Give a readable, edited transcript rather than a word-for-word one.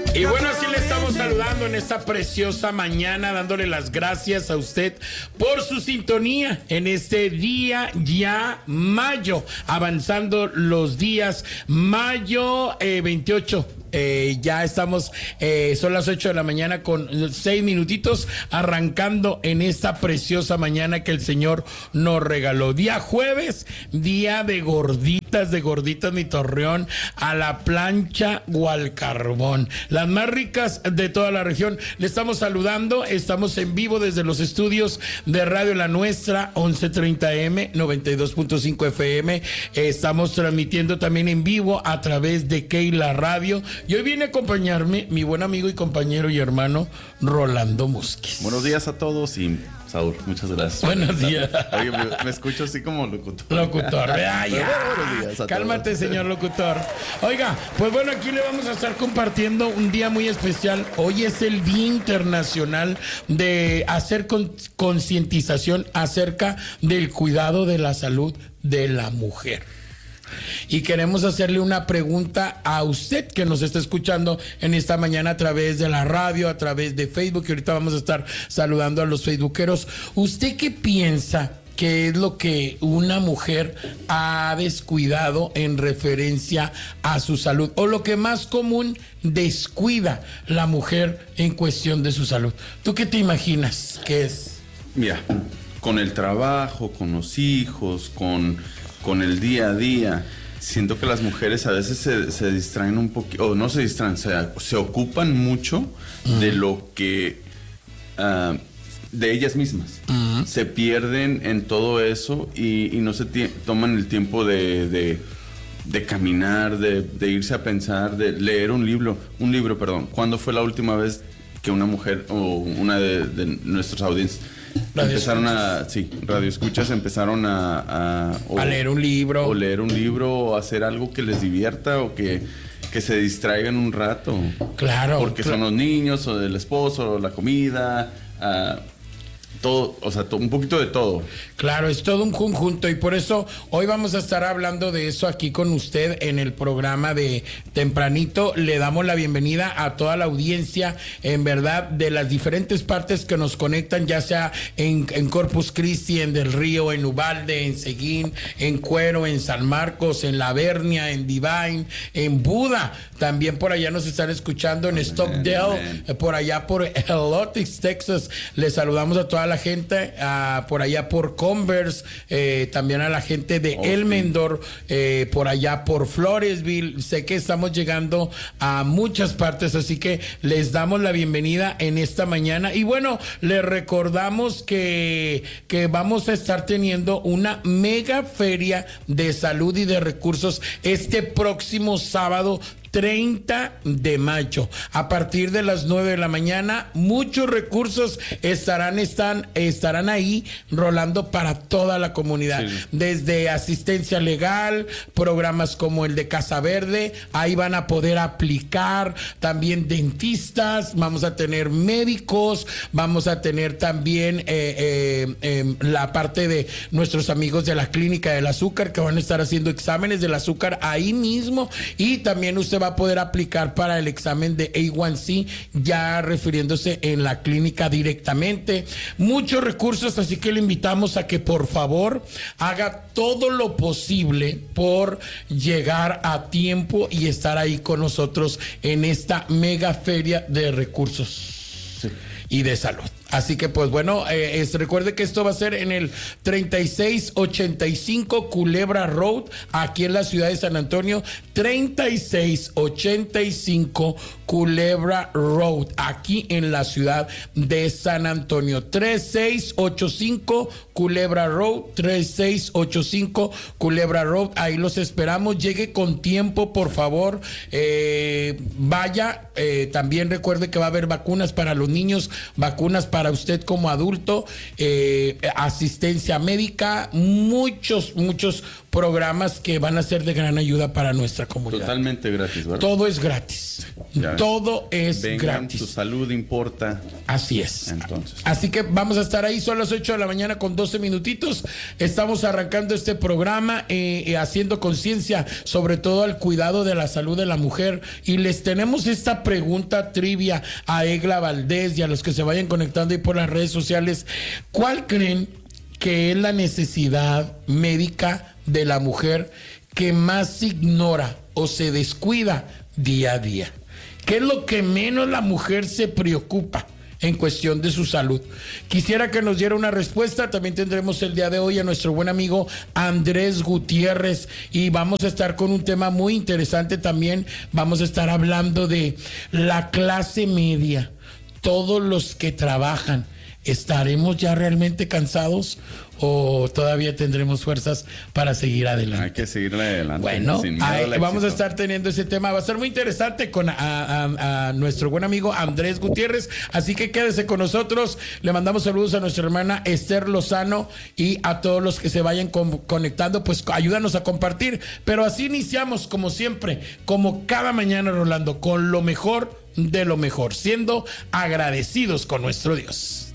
Y bueno, así le estamos saludando en esta preciosa mañana, dándole las gracias a usted por su sintonía en este día ya mayo, avanzando los días, mayo 28. Ya estamos, son las 8 de la mañana con 6 minutitos, arrancando en esta preciosa mañana que el Señor nos regaló. Día jueves, día de gorditas mi Torreón, a la plancha o al carbón. Las más ricas de toda la región. Le estamos saludando, estamos en vivo desde los estudios de Radio La Nuestra, 1130M, 92.5 FM. Estamos transmitiendo también en vivo a través de Keila Radio. Y hoy viene a acompañarme mi buen amigo y compañero y hermano Rolando Musquiz. Buenos días a todos y Saúl, muchas gracias. Buenos días. Oye, me escucho así como locutor. Locutor, vea ya. Buenos días a Cálmate, todos. Señor locutor. Oiga, pues bueno, aquí le vamos a estar compartiendo un día muy especial. Hoy es el Día Internacional de hacer concientización acerca del cuidado de la salud de la mujer. Y queremos hacerle una pregunta a usted que nos está escuchando en esta mañana a través de la radio, a través de Facebook, y ahorita vamos a estar saludando a los facebookeros. ¿Usted qué piensa que es lo que una mujer ha descuidado en referencia a su salud? O lo que más común descuida la mujer en cuestión de su salud. ¿Tú qué te imaginas que es? Mira, con el trabajo, con los hijos, con el día a día, siento que las mujeres a veces se distraen un poquito, o no se distraen, se ocupan mucho de lo que, de ellas mismas. Se pierden en todo eso y no se toman el tiempo de caminar, de irse a pensar, de leer un libro. ¿Cuándo fue la última vez que una mujer o una de nuestras audiencias radioescuchas empezaron a leer un libro? O leer un libro, o hacer algo que les divierta, o que se distraigan un rato. Claro. Porque son los niños, o el esposo, o la comida, todo, o sea, un poquito de todo. Claro, es todo un conjunto, y por eso hoy vamos a estar hablando de eso aquí con usted en el programa de Tempranito. Le damos la bienvenida a toda la audiencia, en verdad, de las diferentes partes que nos conectan, ya sea en Corpus Christi, en Del Río, en Uvalde, en Seguín, en Cuero, en San Marcos, en La Vernia, en Divine, en Buda. También por allá nos están escuchando en Stockdale, por allá por Elotix, Texas. Les saludamos a toda la gente, por allá por Converse, también a la gente de Elmendor, por allá por Floresville. Sé que estamos llegando a muchas partes, así que les damos la bienvenida en esta mañana. Y bueno, les recordamos que vamos a estar teniendo una mega feria de salud y de recursos este próximo sábado 30 de mayo, a partir de las 9 de la mañana. Muchos recursos estarán ahí rolando para toda la comunidad, sí. Desde asistencia legal, programas como el de Casa Verde, ahí van a poder aplicar, también dentistas, vamos a tener médicos, vamos a tener también la parte de nuestros amigos de la Clínica del Azúcar, que van a estar haciendo exámenes del azúcar ahí mismo, y también usted va a poder aplicar para el examen de A1C, ya refiriéndose en la clínica directamente. Muchos recursos, así que le invitamos a que por favor haga todo lo posible por llegar a tiempo y estar ahí con nosotros en esta mega feria de recursos y de salud. Así que pues bueno, recuerde que esto va a ser en el 3685 Culebra Road, aquí en la ciudad de San Antonio. 3685 Culebra Road, aquí en la ciudad de San Antonio. 3685 Culebra Road, 3685 Culebra Road. Ahí los esperamos. Llegue con tiempo, por favor. Vaya. También recuerde que va a haber vacunas para los niños, vacunas para usted como adulto, asistencia médica, muchos programas que van a ser de gran ayuda para nuestra comunidad. Totalmente gratis, ¿verdad? Todo es gratis. Todo es gratis. Tu salud importa. Así es. Entonces. Así que vamos a estar ahí, son las 8 de la mañana con 12 minutitos. Estamos arrancando este programa haciendo conciencia sobre todo al cuidado de la salud de la mujer, y les tenemos esta pregunta trivia a Egla Valdés y a los que se vayan conectando ahí por las redes sociales. ¿Cuál creen que es la necesidad médica de la mujer que más se ignora o se descuida día a día? ¿Qué es lo que menos la mujer se preocupa en cuestión de su salud? Quisiera que nos diera una respuesta. También tendremos el día de hoy a nuestro buen amigo Andrés Gutiérrez y vamos a estar con un tema muy interesante también. Vamos a estar hablando de la clase media, todos los que trabajan. ¿Estaremos ya realmente cansados o todavía tendremos fuerzas para seguir adelante? Hay que seguir adelante. Bueno, vamos a estar teniendo ese tema. Va a ser muy interesante con a nuestro buen amigo Andrés Gutiérrez. Así que quédese con nosotros. Le mandamos saludos a nuestra hermana Esther Lozano y a todos los que se vayan conectando. Pues ayúdanos a compartir. Pero así iniciamos como siempre, como cada mañana, Rolando, con lo mejor de lo mejor, siendo agradecidos con nuestro Dios.